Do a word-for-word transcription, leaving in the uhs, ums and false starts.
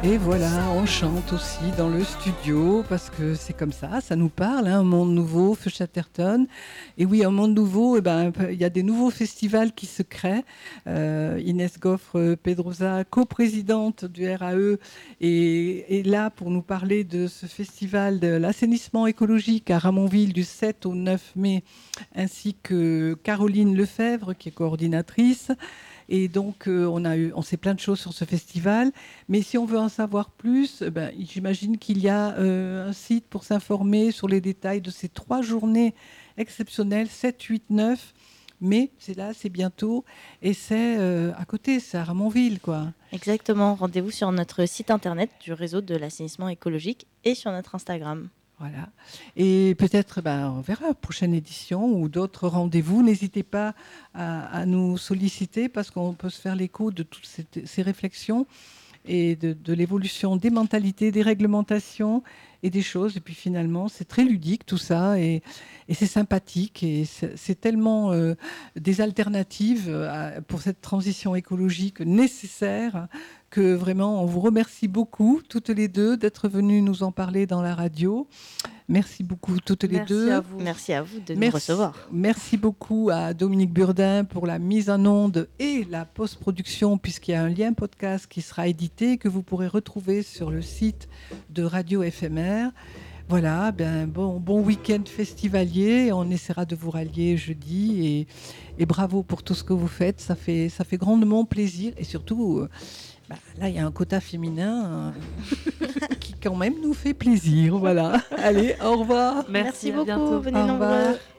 Et voilà, on chante aussi dans le studio parce que c'est comme ça, ça nous parle, hein, un monde nouveau, Feu Chatterton. Et oui, un monde nouveau, eh ben, il y a des nouveaux festivals qui se créent. Euh, Inès Goffre-Pedrosa, coprésidente du R A E, est, est là pour nous parler de ce festival de l'assainissement écologique à Ramonville du sept au neuf mai, ainsi que Caroline Lefebvre, qui est coordinatrice. Et donc, euh, on, a eu, on sait plein de choses sur ce festival. Mais si on veut en savoir plus, ben, j'imagine qu'il y a euh, un site pour s'informer sur les détails de ces trois journées exceptionnelles, sept, huit, neuf. Mais c'est là, c'est bientôt. Et c'est euh, à côté, c'est à Ramonville, quoi. Exactement. Rendez-vous sur notre site internet du réseau de l'assainissement écologique et sur notre Instagram. Voilà. Et peut-être, ben, on verra, prochaine édition ou d'autres rendez-vous. N'hésitez pas à, à nous solliciter parce qu'on peut se faire l'écho de toutes ces, ces réflexions et de, de l'évolution des mentalités, des réglementations et des choses. Et puis finalement, c'est très ludique tout ça et, et c'est sympathique et c'est, c'est tellement euh, des alternatives à, pour cette transition écologique nécessaire que vraiment, on vous remercie beaucoup, toutes les deux, d'être venues nous en parler dans la radio. Merci beaucoup, toutes les Merci deux. À vous. Merci à vous de merci, nous recevoir. Merci beaucoup à Dominique Burdin pour la mise en onde et la post-production, puisqu'il y a un lien podcast qui sera édité, que vous pourrez retrouver sur le site de Radio F M R. Voilà, ben bon, bon week-end festivalier. On essaiera de vous rallier jeudi. Et, et bravo pour tout ce que vous faites. Ça fait, ça fait grandement plaisir. Et surtout... Euh, Bah, là, il y a un quota féminin euh, qui quand même nous fait plaisir. Voilà. Allez, au revoir. Merci, Merci beaucoup. Bientôt. Venez au nombreux. revoir.